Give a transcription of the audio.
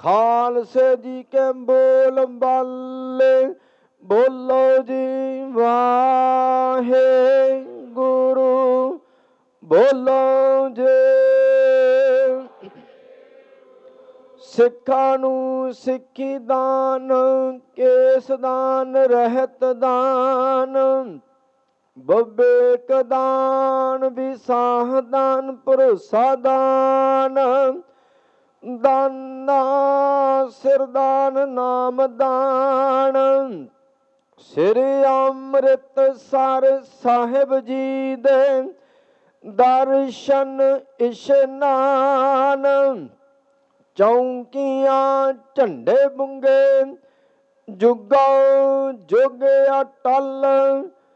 खालसे जी के बोल बाले बोलो जी वाहे गुरु बोलो जे। ਸਿੱਖਾਂ ਨੂੰ ਸਿੱਖੀ ਦਾਨ, ਕੇਸ ਦਾਨ, ਰਹਿਤ ਦਾਨ, ਵਿਵੇਕ ਦਾਨ, ਵਿਸਾਹ ਦਾਨ, ਭਰੋਸਾ ਦਾਨ, ਦਾਨਾ ਸਿਰਦਾਨ, ਨਾਮ ਦਾਨ, ਸ੍ਰੀ ਅੰਮ੍ਰਿਤਸਰ ਸਾਹਿਬ ਜੀ ਦੇ ਦਰਸ਼ਨ ਇਸ਼ਨਾਨ, ਚੌਂਕੀਆਂ ਝੰਡੇ ਬੁੰਗੇ, ਜੁਗੋ ਜੁਗ ਅਟਲ